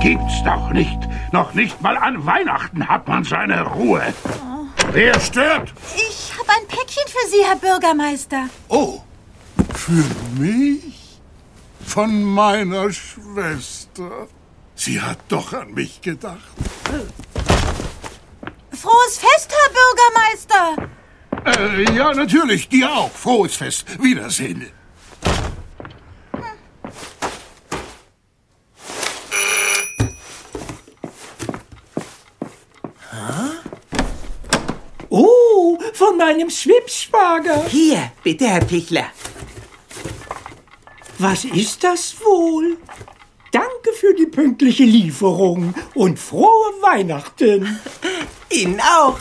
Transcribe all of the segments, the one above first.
gibt's doch nicht. Noch nicht mal an Weihnachten hat man seine Ruhe. Wer stört? Ich habe ein Päckchen für Sie, Herr Bürgermeister. Oh, für mich? Von meiner Schwester. Sie hat doch an mich gedacht. Frohes Fest, Herr Bürgermeister. Ja, natürlich, dir auch. Frohes Fest. Wiedersehen. Oh, von meinem Schwibschwager. Hier, bitte, Herr Pichler. Was ist das wohl? Danke für die pünktliche Lieferung und frohe Weihnachten. Ihnen auch.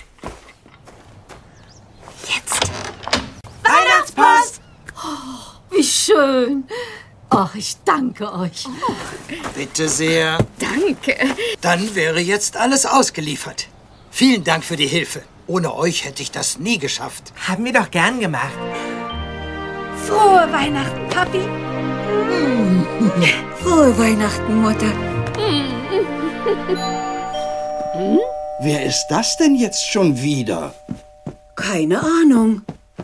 Jetzt. Weihnachtspost! Oh, wie schön. Ach, ich danke euch. Bitte sehr. Danke. Dann wäre jetzt alles ausgeliefert. Vielen Dank für die Hilfe. Ohne euch hätte ich das nie geschafft. Haben wir doch gern gemacht. Frohe Weihnachten, Papi. Frohe Weihnachten, Mutter. Wer ist das denn jetzt schon wieder? Keine Ahnung.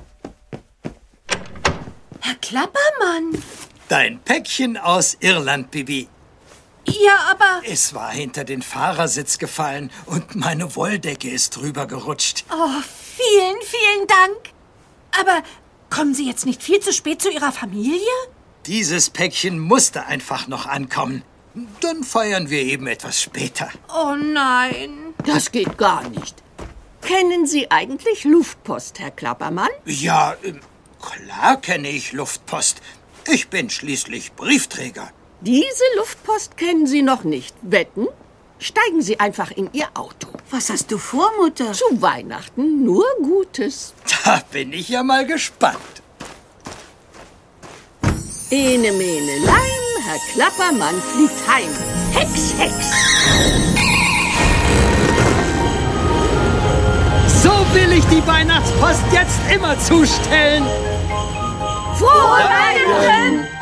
Herr Klappermann. Dein Päckchen aus Irland, Bibi. Ja, aber... Es war hinter den Fahrersitz gefallen und meine Wolldecke ist drüber gerutscht. Oh, vielen, vielen Dank. Aber kommen Sie jetzt nicht viel zu spät zu Ihrer Familie? Dieses Päckchen musste einfach noch ankommen. Dann feiern wir eben etwas später. Oh nein. Das geht gar nicht. Kennen Sie eigentlich Luftpost, Herr Klappermann? Ja, klar kenne ich Luftpost. Ich bin schließlich Briefträger. Diese Luftpost kennen Sie noch nicht. Wetten? Steigen Sie einfach in Ihr Auto. Was hast du vor, Mutter? Zu Weihnachten nur Gutes. Da bin ich ja mal gespannt. Ene, mene, leim, Herr Klappermann fliegt heim. Hex, Hex. So will ich die Weihnachtspost jetzt immer zustellen. Frohe Weihnachten!